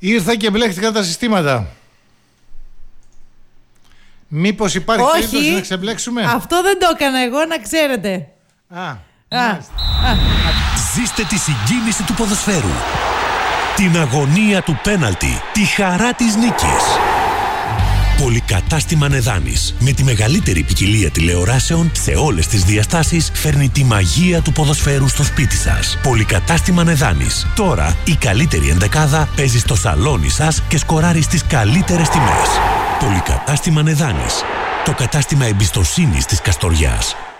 Ήρθα και μπλέχτηκα τα συστήματα. Μήπως υπάρχει περίπτωση να ξεμπλέξουμε? Αυτό δεν το έκανα εγώ, να ξέρετε. Ζήστε τη συγκίνηση του ποδοσφαίρου, την αγωνία του πέναλτι, τη χαρά της νίκης. Πολυκατάστημα Νεδάνης, με τη μεγαλύτερη ποικιλία τηλεοράσεων σε όλες τις διαστάσεις, φέρνει τη μαγεία του ποδοσφαίρου στο σπίτι σας. Πολυκατάστημα Νεδάνης. Τώρα η καλύτερη ενδεκάδα παίζει στο σαλόνι σας και σκοράρει στις καλύτερες τιμές. Πολυκατάστημα Νεδάνης. Το κατάστημα εμπιστοσύνης της Καστοριάς.